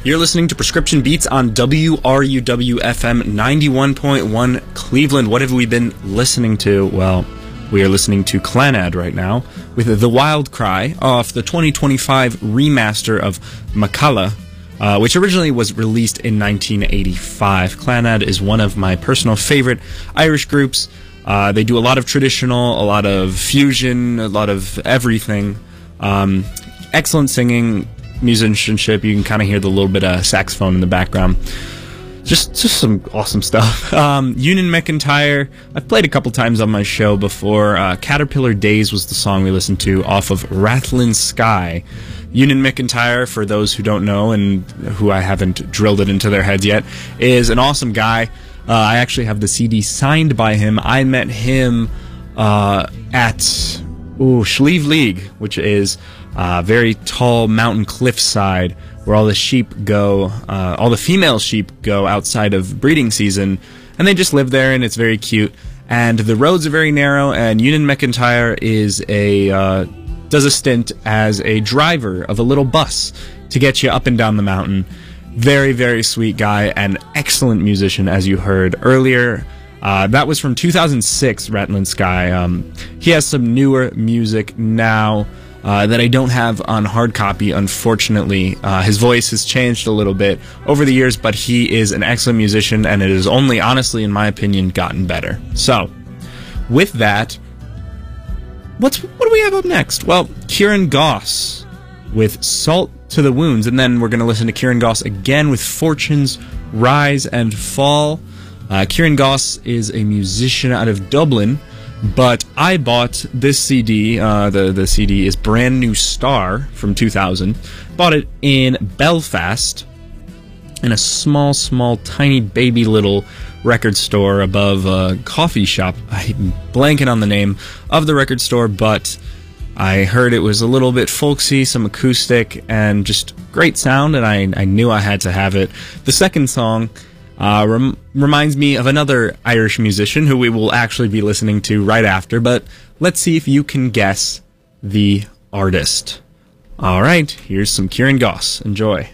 You're listening to Prescription Beats on WRUW-FM 91.1 Cleveland. What have we been listening to? Well, we are listening to Clannad right now with The Wild Cry off the 2025 remaster of Makalla, which originally was released in 1985. Clannad is one of my personal favorite Irish groups. They do a lot of traditional, a lot of fusion, a lot of everything. Excellent singing, musicianship. You can kind of hear the little bit of saxophone in the background. Just some awesome stuff. Ewan McIntyre, I've played a couple times on my show before. Caterpillar Days was the song we listened to off of Rathlin Sky. Ewan McIntyre, for those who don't know and who I haven't drilled it into their heads yet, is an awesome guy. I actually have the CD signed by him. I met him at Slieve League, which is a very tall mountain cliffside where all the sheep go, all the female sheep go outside of breeding season, and they just live there, and it's very cute. And the roads are very narrow, and Ewan McIntyre does a stint as a driver of a little bus to get you up and down the mountain. Very, very sweet guy and excellent musician, as you heard earlier. That was from 2006, Rathlin Sky. He has some newer music now that I don't have on hard copy, unfortunately. His voice has changed a little bit over the years, but he is an excellent musician, and it has only, honestly, in my opinion, gotten better. So, with that, what do we have up next? Well, Kieran Goss with Salt to the Wounds, and then we're going to listen to Kieran Goss again with Fortunes Rise and Fall. Kieran Goss is a musician out of Dublin, but I bought this CD. The CD is Brand New Star from 2000. Bought it in Belfast in a small, tiny, baby little record store above a coffee shop. I'm blanking on the name of the record store, but I heard it was a little bit folksy, some acoustic, and just great sound, and I knew I had to have it. The second song reminds me of another Irish musician who we will actually be listening to right after, but let's see if you can guess the artist. Alright, here's some Kieran Goss. Enjoy.